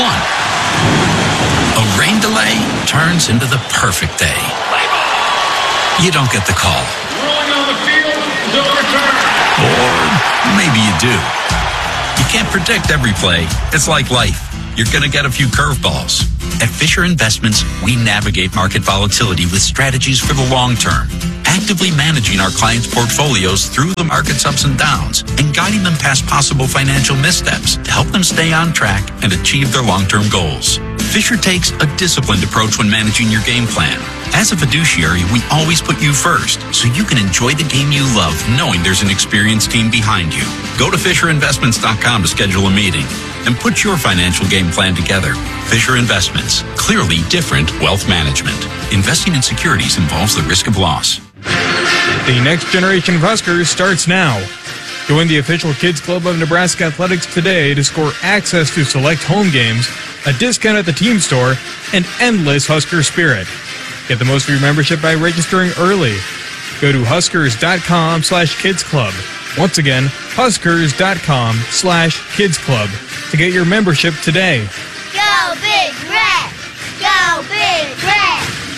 A rain delay turns into the perfect day. You don't get the call. Rolling on the field is overturned. Or maybe you do. You can't predict every play. It's like life. You're going to get a few curveballs. At Fisher Investments, we navigate market volatility with strategies for the long term, actively managing our clients' portfolios through the market's ups and downs and guiding them past possible financial missteps to help them stay on track and achieve their long-term goals. Fisher takes a disciplined approach when managing your game plan. As a fiduciary, we always put you first, so you can enjoy the game you love knowing there's an experienced team behind you. Go to FisherInvestments.com to schedule a meeting and put your financial game plan together. Fisher Investments. Clearly different wealth management. Investing in securities involves the risk of loss. The next generation of Huskers starts now. Join the official Kids Club of Nebraska Athletics today to score access to select home games, a discount at the team store, and endless Husker spirit. Get the most of your membership by registering early. Go to huskers.com/kidsclub. Once again, huskers.com/kidsclub to get your membership today. Go Big Red! Go Big Red!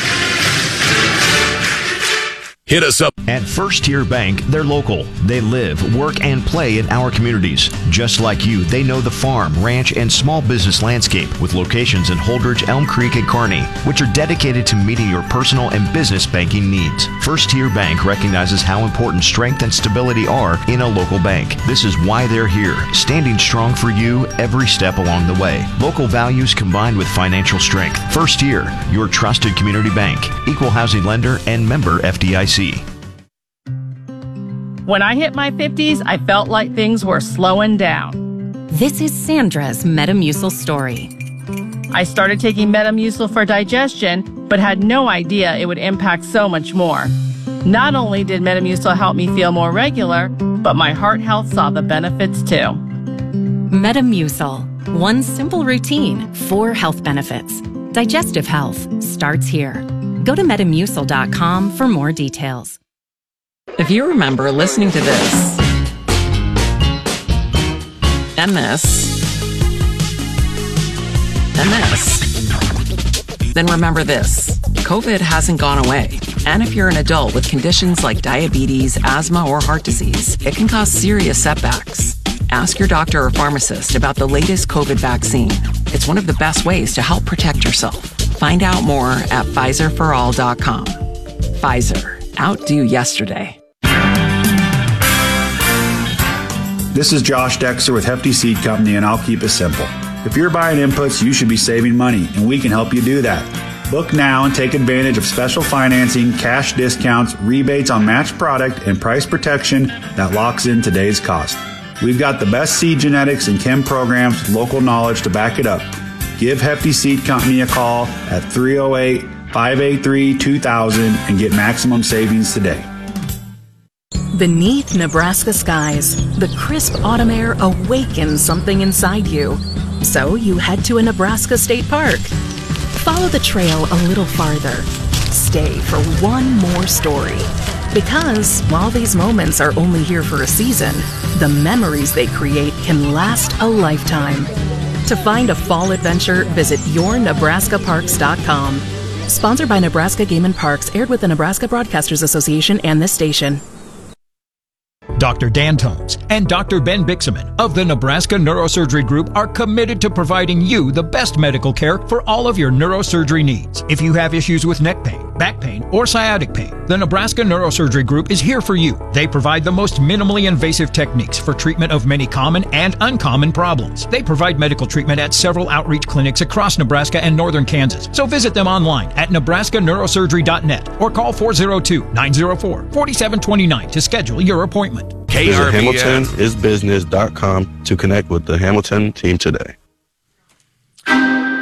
Hit us up. At First Tier Bank, they're local. They live, work, and play in our communities. Just like you, they know the farm, ranch, and small business landscape with locations in Holdridge, Elm Creek, and Kearney, which are dedicated to meeting your personal and business banking needs. First Tier Bank recognizes how important strength and stability are in a local bank. This is why they're here, standing strong for you every step along the way. Local values combined with financial strength. First Tier, your trusted community bank, equal housing lender, and member FDIC. When I hit my 50s, I felt like things were slowing down. This is Sandra's Metamucil story. I started taking Metamucil for digestion, but had no idea it would impact so much more. Not only did Metamucil help me feel more regular, but my heart health saw the benefits too. Metamucil. One simple routine, 4 health benefits. Digestive health starts here. Go to Metamucil.com for more details. If you remember listening to this, and this, then remember this. COVID hasn't gone away. And if you're an adult with conditions like diabetes, asthma, or heart disease, it can cause serious setbacks. Ask your doctor or pharmacist about the latest COVID vaccine. It's one of the best ways to help protect yourself. Find out more at PfizerForAll.com. Pfizer. Outdo yesterday. This is Josh Dexter with Hefty Seed Company, and I'll keep it simple. If you're buying inputs, you should be saving money, and we can help you do that. Book now and take advantage of special financing, cash discounts, rebates on matched product, and price protection that locks in today's cost. We've got the best seed genetics and chem programs with local knowledge to back it up. Give Hefty Seed Company a call at 308-583-2000 and get maximum savings today. Beneath Nebraska skies, the crisp autumn air awakens something inside you. So you head to a Nebraska state park. Follow the trail a little farther. Stay for one more story. Because while these moments are only here for a season, the memories they create can last a lifetime. To find a fall adventure, visit yournebraskaparks.com. Sponsored by Nebraska Game and Parks, aired with the Nebraska Broadcasters Association and this station. Dr. Dan Tones and Dr. Ben Bixaman of the Nebraska Neurosurgery Group are committed to providing you the best medical care for all of your neurosurgery needs. If you have issues with neck pain, back pain, or sciatic pain, the Nebraska Neurosurgery Group is here for you. They provide the most minimally invasive techniques for treatment of many common and uncommon problems. They provide medical treatment at several outreach clinics across Nebraska and northern Kansas. So visit them online at nebraskaneurosurgery.net or call 402-904-4729 to schedule your appointment. Visit HamiltonIsBusiness.com to connect with the Hamilton team today.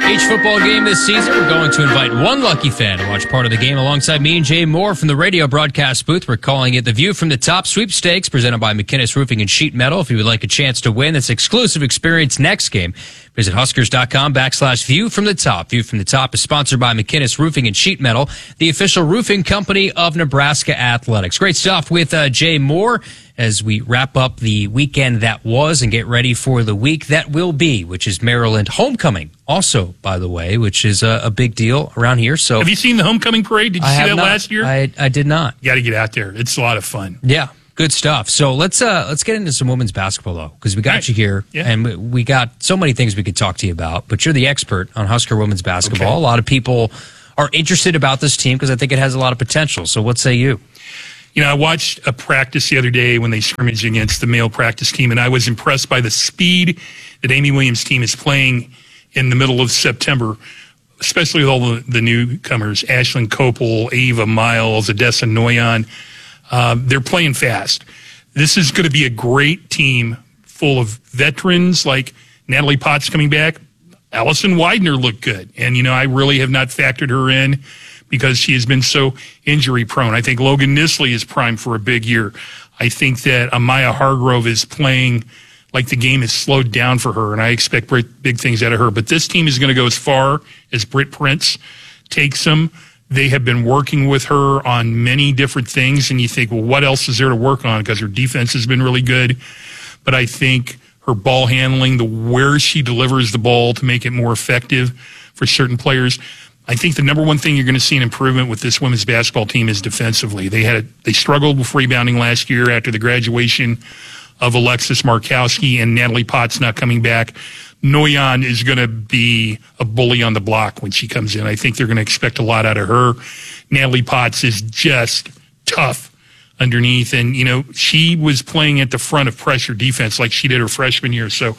Each football game this season, we're going to invite one lucky fan to watch part of the game alongside me and Jay Moore from the radio broadcast booth. We're calling it the View from the Top Sweepstakes, presented by McInnes Roofing and Sheet Metal. If you would like a chance to win this exclusive experience next game, visit Huskers.com/View from the Top. View from the Top is sponsored by McInnes Roofing and Sheet Metal, the official roofing company of Nebraska Athletics. Great stuff with Jay Moore as we wrap up the weekend that was and get ready for the week that will be, which is Maryland homecoming. Also, by the way, which is a big deal around here. So, have you seen the homecoming parade? Did you see that last year? I did not. You got to get out there. It's a lot of fun. Yeah, good stuff. So let's get into some women's basketball though, because we got you here, and we got so many things we could talk to you about. But you're the expert on Husker women's basketball. Okay. A lot of people are interested about this team because I think it has a lot of potential. So what say you? You know, I watched a practice the other day when they scrimmaged against the male practice team, and I was impressed by the speed that Amy Williams' team is playing in the middle of September, especially with all the newcomers, Ashlyn Copel, Ava Miles, Odessa Noyan. They're playing fast. This is going to be a great team full of veterans like Natalie Potts coming back. Allison Widener looked good, and, you know, I really have not factored her in because she has been so injury-prone. I think Logan Nisley is primed for a big year. I think that Amaya Hargrove is playing like the game is slowed down for her, and I expect big things out of her. But this team is going to go as far as Britt Prince takes them. They have been working with her on many different things, and you think, well, what else is there to work on? Because her defense has been really good. But I think her ball handling, where she delivers the ball to make it more effective for certain players, I think the number one thing you're going to see an improvement with this women's basketball team is defensively. They struggled with rebounding last year after the graduation of Alexis Markowski and Natalie Potts not coming back. Noyan is going to be a bully on the block when she comes in. I think they're going to expect a lot out of her. Natalie Potts is just tough underneath, and, you know, she was playing at the front of pressure defense like she did her freshman year. So,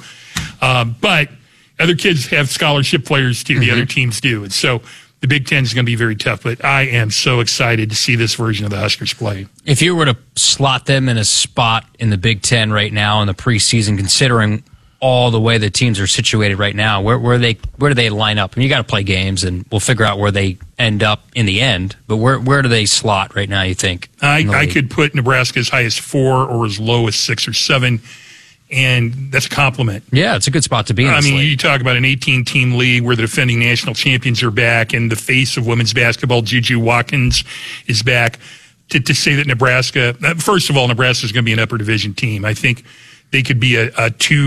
but other kids have scholarship players too. The other teams do. And so the Big Ten is going to be very tough. But I am so excited to see this version of the Huskers play. If you were to slot them in a spot in the Big Ten right now in the preseason, considering all the way the teams are situated right now, where do they line up? I mean, you got to play games, and we'll figure out where they end up in the end. But where do they slot right now, you think? I could put Nebraska as high as 4 or as low as 6 or 7. And that's a compliment. Yeah, it's a good spot to be in. I mean, you talk about an 18-team league where the defending national champions are back and the face of women's basketball, Juju Watkins, is back. To say that Nebraska, first of all, Nebraska is going to be an upper division team. I think they could be a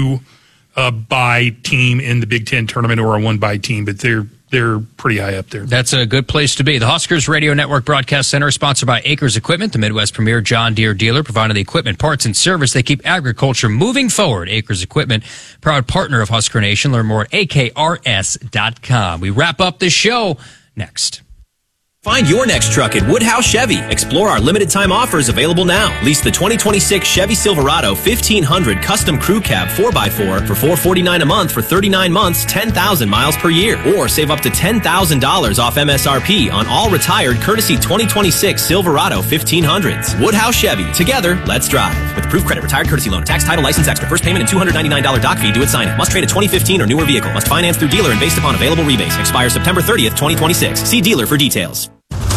2-bye team in the Big Ten tournament or a 1-bye team, but they're pretty high up there. That's a good place to be. The Huskers Radio Network Broadcast Center is sponsored by Acres Equipment, the Midwest premier John Deere dealer, providing the equipment, parts, and service. They keep agriculture moving forward. Acres Equipment, proud partner of Husker Nation. Learn more at akrs.com. We wrap up this show next. Find your next truck at Woodhouse Chevy. Explore our limited time offers available now. Lease the 2026 Chevy Silverado 1500 Custom Crew Cab 4x4 for $449 a month for 39 months, 10,000 miles per year. Or save up to $10,000 off MSRP on all retired courtesy 2026 Silverado 1500s. Woodhouse Chevy. Together, let's drive. With approved credit, retired courtesy loan, tax, title, license extra, first payment and $299 doc fee due at signing. Must trade a 2015 or newer vehicle. Must finance through dealer and based upon available rebates. Expires September 30th, 2026. See dealer for details.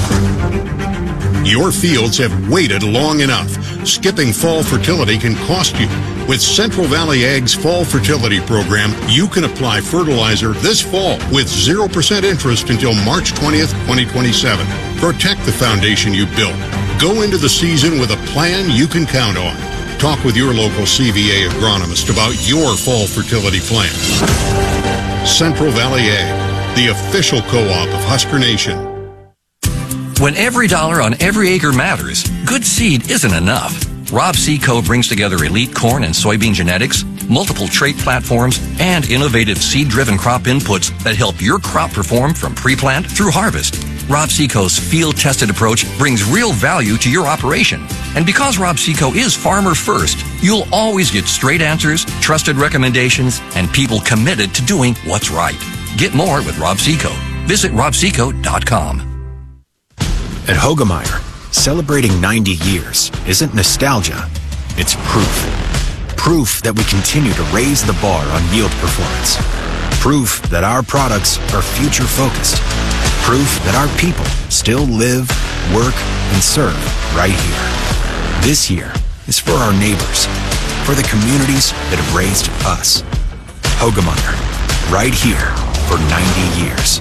Your fields have waited long enough. Skipping fall fertility can cost you. With Central Valley Ag's Fall Fertility Program, you can apply fertilizer this fall with 0% interest until March 20th, 2027. Protect the foundation you built. Go into the season with a plan you can count on. Talk with your local CVA agronomist about your fall fertility plan. Central Valley Ag, the official co-op of Husker Nation. When every dollar on every acre matters, good seed isn't enough. Rob Seco brings together elite corn and soybean genetics, multiple trait platforms, and innovative seed-driven crop inputs that help your crop perform from pre-plant through harvest. Rob Seco's field-tested approach brings real value to your operation. And because Rob Seco is farmer first, you'll always get straight answers, trusted recommendations, and people committed to doing what's right. Get more with Rob Seco. Visit robseco.com. At Hoegemeyer, celebrating 90 years isn't nostalgia, it's proof. Proof that we continue to raise the bar on yield performance. Proof that our products are future-focused. Proof that our people still live, work, and serve right here. This year is for our neighbors, for the communities that have raised us. Hoegemeyer, right here for 90 years.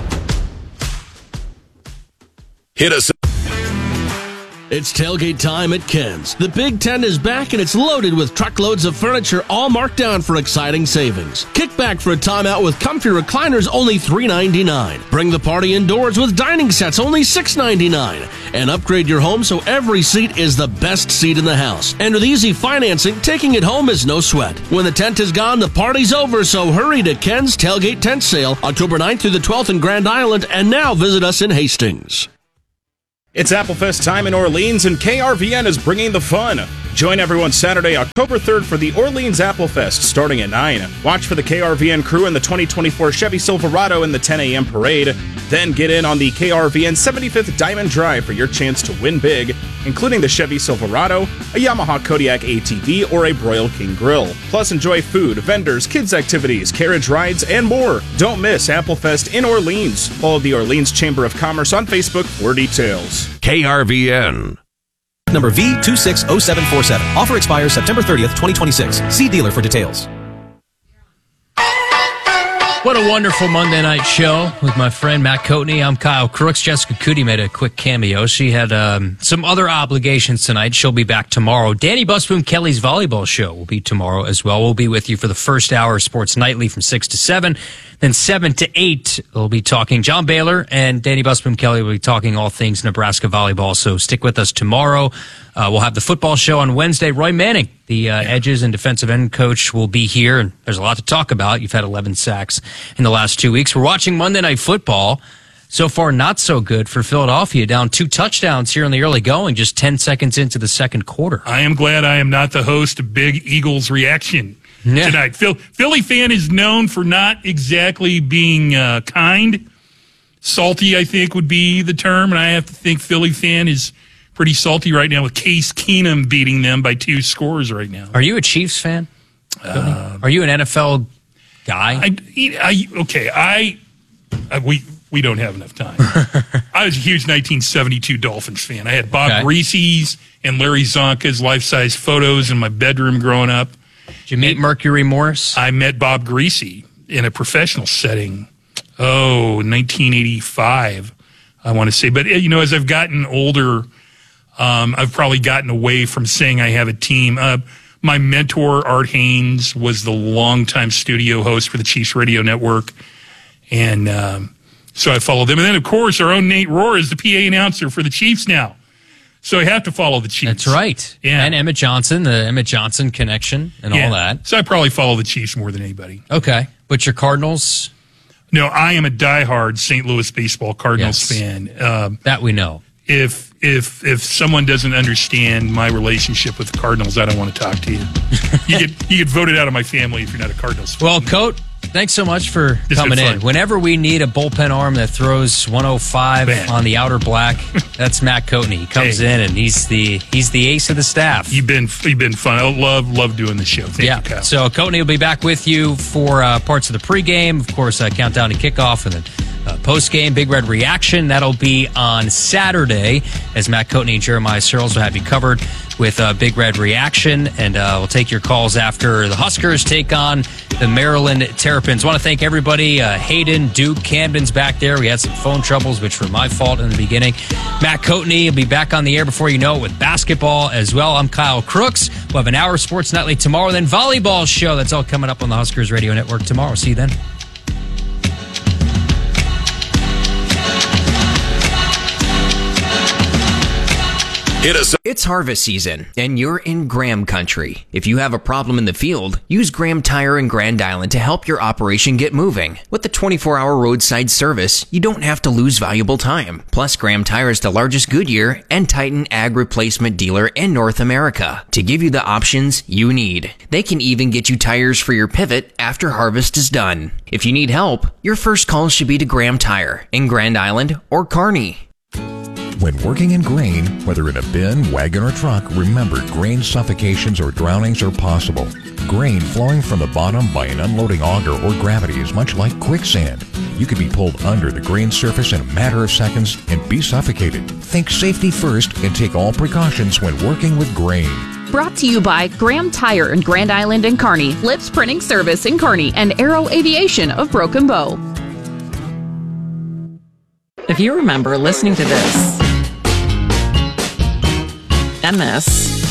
Hit us. It's tailgate time at Ken's. The Big Tent is back and it's loaded with truckloads of furniture all marked down for exciting savings. Kick back for a timeout with comfy recliners only $3.99. Bring the party indoors with dining sets only $6.99. And upgrade your home so every seat is the best seat in the house. And with easy financing, taking it home is no sweat. When the tent is gone, the party's over, so hurry to Ken's Tailgate Tent Sale, October 9th through the 12th in Grand Island, and now visit us in Hastings. It's Applefest time in Orleans, and KRVN is bringing the fun. Join everyone Saturday, October 3rd for the Orleans Applefest, starting at 9. Watch for the KRVN crew in the 2024 Chevy Silverado in the 10 a.m. parade. Then get in on the KRVN 75th Diamond Drive for your chance to win big, including the Chevy Silverado, a Yamaha Kodiak ATV, or a Broil King Grill. Plus, enjoy food, vendors, kids' activities, carriage rides, and more. Don't miss Applefest in Orleans. Follow the Orleans Chamber of Commerce on Facebook for details. KRVN. Number V260747. Offer expires September 30th, 2026. See dealer for details. What a wonderful Monday night show with my friend Matt Coatney. I'm Kyle Crooks. Jessica Cootie made a quick cameo. She had some other obligations tonight. She'll be back tomorrow. Danny Busboom Kelly's volleyball show will be tomorrow as well. We'll be with you for the first hour of Sports Nightly from 6 to 7. Then 7 to 8, we'll be talking John Baylor, and Danny Busboom Kelly will be talking all things Nebraska volleyball. So stick with us tomorrow. We'll have the football show on Wednesday. Roy Manning, the edges and defensive end coach, will be here, and there's a lot to talk about. You've had 11 sacks in the last 2 weeks. We're watching Monday Night Football. So far, not so good for Philadelphia. Down 2 touchdowns here in the early going, just 10 seconds into the second quarter. I am glad I am not the host of Big Eagles Reaction tonight. Philly fan is known for not exactly being kind. Salty, I think, would be the term, and I have to think Philly fan is pretty salty right now with Case Keenum beating them by 2 scores right now. Are you a Chiefs fan? Are you an NFL guy? We don't have enough time. I was a huge 1972 Dolphins fan. I had Bob Greasy's and Larry Zonka's life-size photos in my bedroom growing up. Did you meet Mercury Morris? I met Bob Greasy in a professional setting. 1985, I want to say. But, as I've gotten older, I've probably gotten away from saying I have a team. My mentor, Art Haynes, was the longtime studio host for the Chiefs Radio Network. And so I followed them. And then, of course, our own Nate Rohr is the PA announcer for the Chiefs now. So I have to follow the Chiefs. That's right. Yeah. And Emmett Johnson, the Emmett Johnson connection and all that. So I probably follow the Chiefs more than anybody. Okay. But your Cardinals? No, I am a diehard St. Louis baseball Cardinals fan. That we know. If someone doesn't understand my relationship with the Cardinals, I don't want to talk to you. You get voted out of my family if you're not a Cardinals fan. Well, Coat, thanks so much for coming in. Whenever we need a bullpen arm that throws 105 on the outer black, that's Matt Coatney. He comes in and he's the ace of the staff. You've been fun. I love doing the show. Thank you, Kyle. So Coatney will be back with you for parts of the pregame, of course, countdown to kickoff, and then post-game, Big Red Reaction. That'll be on Saturday, as Matt Coatney and Jeremiah Searles will have you covered with Big Red Reaction, and we'll take your calls after the Huskers take on the Maryland Terrapins. I want to thank everybody. Hayden, Duke, Camden's back there. We had some phone troubles, which were my fault in the beginning. Matt Coatney will be back on the air before you know it with basketball as well. I'm Kyle Crooks. We'll have an hour of Sports Nightly tomorrow, then volleyball show. That's all coming up on the Huskers Radio Network tomorrow. See you then. Hit us. It's harvest season, and you're in Graham country. If you have a problem in the field, use Graham Tire in Grand Island to help your operation get moving. With the 24-hour roadside service, you don't have to lose valuable time. Plus, Graham Tire is the largest Goodyear and Titan ag replacement dealer in North America to give you the options you need. They can even get you tires for your pivot after harvest is done. If you need help, your first call should be to Graham Tire in Grand Island or Kearney. When working in grain, whether in a bin, wagon, or truck, remember grain suffocations or drownings are possible. Grain flowing from the bottom by an unloading auger or gravity is much like quicksand. You could be pulled under the grain surface in a matter of seconds and be suffocated. Think safety first and take all precautions when working with grain. Brought to you by Graham Tire in Grand Island and Kearney, Lips Printing Service in Kearney, and Aero Aviation of Broken Bow. If you remember listening to this, MS,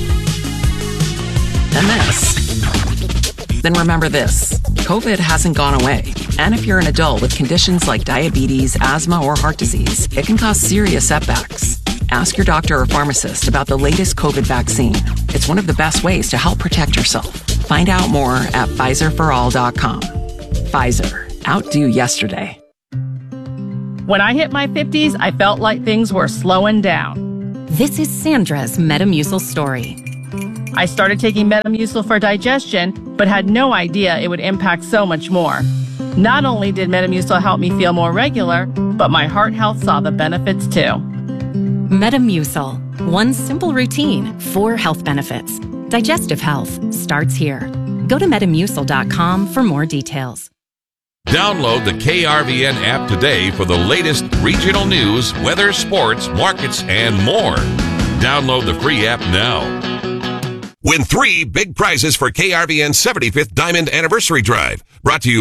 then remember this. COVID hasn't gone away. And if you're an adult with conditions like diabetes, asthma, or heart disease, it can cause serious setbacks. Ask your doctor or pharmacist about the latest COVID vaccine. It's one of the best ways to help protect yourself. Find out more at PfizerForAll.com. Pfizer. Outdo yesterday. When I hit my 50s, I felt like things were slowing down. This is Sandra's Metamucil story. I started taking Metamucil for digestion, but had no idea it would impact so much more. Not only did Metamucil help me feel more regular, but my heart health saw the benefits too. Metamucil. One simple routine, 4 health benefits. Digestive health starts here. Go to Metamucil.com for more details. Download the KRVN app today for the latest regional news, weather, sports, markets, and more. Download the free app now. Win 3 big prizes for KRVN's 75th Diamond Anniversary Drive. Brought to you